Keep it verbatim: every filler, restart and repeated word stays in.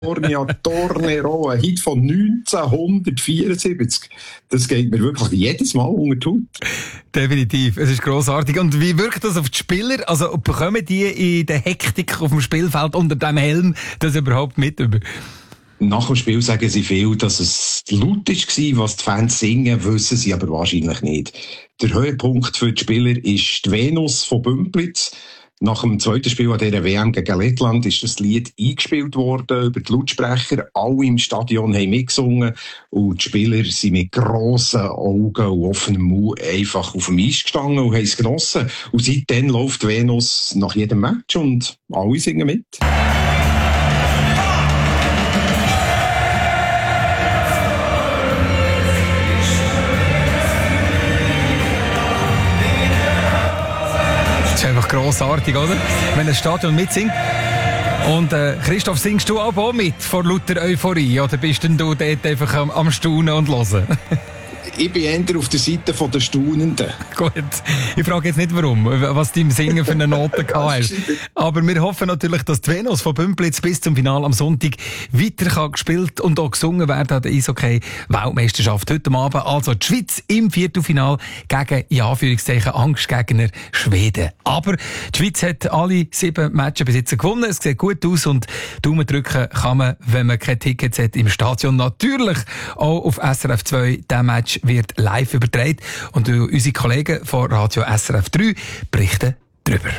California Tornero, ein Hit von neunzehnhundertvierundsiebzig. Das geht mir wirklich jedes Mal unter die Haut. Definitiv, es ist grossartig. Und wie wirkt das auf die Spieler? Also bekommen die in der Hektik auf dem Spielfeld unter dem Helm das überhaupt mit? Nach dem Spiel sagen sie viel, dass es laut war, was die Fans singen, wissen sie aber wahrscheinlich nicht. Der Höhepunkt für die Spieler ist die Venus von Bümplitz. Nach dem zweiten Spiel an dieser W M gegen Lettland ist das Lied eingespielt worden über die Lautsprecher. Alle im Stadion haben mitgesungen und die Spieler sind mit grossen Augen und offenem Mund einfach auf dem Eis gestanden und haben es genossen. Und seitdem läuft Venus nach jedem Match und alle singen mit. Das ist einfach grossartig, oder? Wenn ein Stadion mitsingt. Und äh, Christoph, singst du auch mit vor lauter Euphorie? Oder bist denn du dort einfach am, am Staunen und Hören? Ich bin eher auf der Seite der Staunenden. Gut, ich frage jetzt nicht warum, was dein Singen für eine Note hast. Aber wir hoffen natürlich, dass die Venus von Bümplitz bis zum Finale am Sonntag weiter kann gespielt und auch gesungen werden an der Eishockey-Weltmeisterschaft heute Abend. Also die Schweiz im Viertelfinale gegen, in Anführungszeichen, Angstgegner Schweden. Aber die Schweiz hat alle sieben Matches bis jetzt gewonnen. Es sieht gut aus und Daumen drücken kann man, wenn man keine Tickets hat, im Stadion natürlich auch auf S R F zwei. Der Match wird live übertragen und unsere Kollegen von Radio S R F drei berichten darüber.